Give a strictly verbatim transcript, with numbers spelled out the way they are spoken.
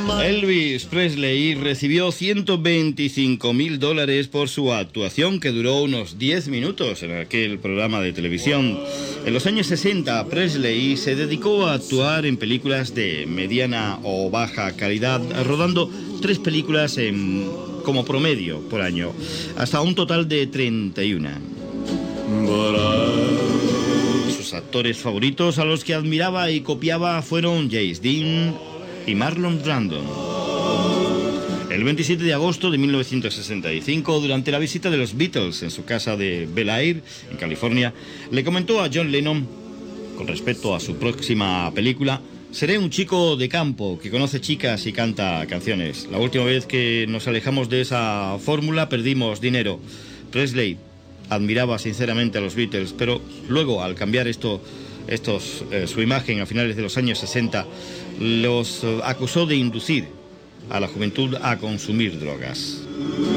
Elvis Presley recibió ciento veinticinco mil dólares por su actuación, que duró unos diez minutos en aquel programa de televisión. En los años sesenta, Presley se dedicó a actuar en películas de mediana o baja calidad, rodando tres películas en, como promedio por año, hasta un total de treinta y uno. Sus actores favoritos, a los que admiraba y copiaba, fueron James Dean y Marlon Brando. El veintisiete de agosto de mil novecientos sesenta y cinco, durante la visita de los Beatles en su casa de Bel Air, en California, le comentó a John Lennon, con respecto a su próxima película: seré un chico de campo que conoce chicas y canta canciones. La última vez que nos alejamos de esa fórmula perdimos dinero. Presley admiraba sinceramente a los Beatles, pero luego, al cambiar esto, estos, eh, su imagen a finales de los años sesenta, los eh, acusó de inducir a la juventud a consumir drogas.